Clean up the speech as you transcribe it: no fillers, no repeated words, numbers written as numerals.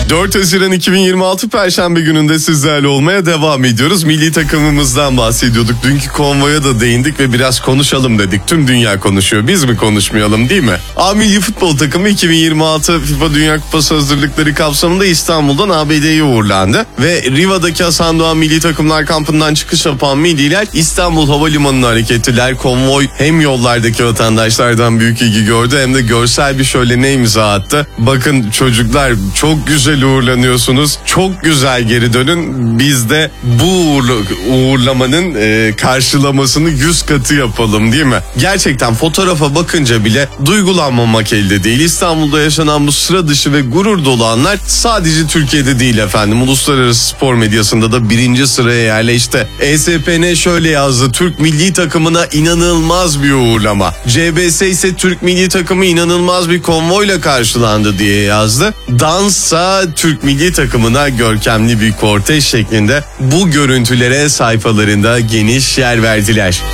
4 Haziran 2026 Perşembe gününde sizlerle olmaya devam ediyoruz. Milli takımımızdan bahsediyorduk. Dünkü konvoya da değindik ve biraz konuşalım dedik. Tüm dünya konuşuyor. Biz mi konuşmayalım, değil mi? A Milli Futbol Takımı 2026 FIFA Dünya Kupası hazırlıkları kapsamında İstanbul'dan ABD'ye uğurlandı. Ve Riva'daki Hasan Doğan Milli Takımlar Kampı'ndan çıkış yapan milliler İstanbul Havalimanı'na hareket ettiler. Konvoy hem yollardaki vatandaşlardan büyük ilgi gördü hem de görsel bir şölene imza attı. Bakın çocuklar, çok güzel uğurlanıyorsunuz. Çok güzel geri dönün. Biz de bu uğurlamanın karşılamasını 100 katı yapalım, değil mi? Gerçekten fotoğrafa bakınca bile duygulanmamak elde değil. İstanbul'da yaşanan bu sıra dışı ve gurur dolu anlar sadece Türkiye'de değil efendim. Uluslararası spor medyasında da birinci sıraya yerleşti. ESPN şöyle yazdı: Türk milli takımına inanılmaz bir uğurlama. CBS ise Türk milli takımı inanılmaz bir konvoyla karşılandı diye yazdı. Dansa Türk milli takımına görkemli bir kortej şeklinde bu görüntülere sayfalarında geniş yer verdiler.